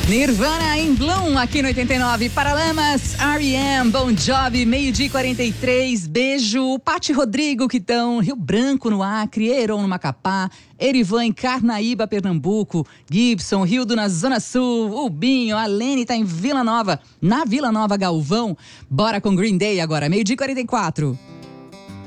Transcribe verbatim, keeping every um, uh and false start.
Nirvana em Bloom, aqui no oitenta e nove. Paralamas, R E M, Bon Jovi, meio-dia e quarenta e três. Beijo, Pati Rodrigo, que estão Rio Branco, no Acre, Heron, no Macapá, Erivan, em Carnaíba, Pernambuco, Gibson, Rildo, na Zona Sul, Ubinho, a Lene tá em Vila Nova, na Vila Nova, Galvão. Bora com Green Day agora, meio-dia e quarenta e quatro.